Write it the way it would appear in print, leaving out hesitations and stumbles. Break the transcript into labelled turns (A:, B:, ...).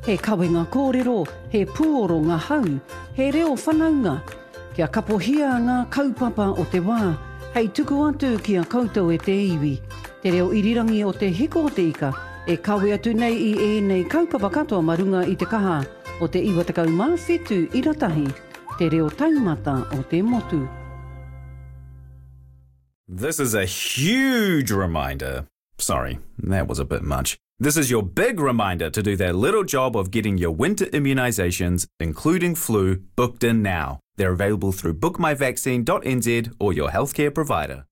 A: he kawenga kōrero, he puoro ngā hau, he reo whanaunga. Kia kapohia ngā kaupapa o te wā, hei tuku atu kia koutou e te iwi. Te reo irirangi o te hiko o te ika, e kawe atu nei I nei kaupapa katoa marunga I te kaha o te iwa takau mawhetu I ratahi, te reo taumata o te motu.
B: This is a huge reminder. Sorry, that was a bit much. This is your big reminder to do that little job of getting your winter immunisations, including flu, booked in now. They're available through bookmyvaccine.nz or your healthcare provider.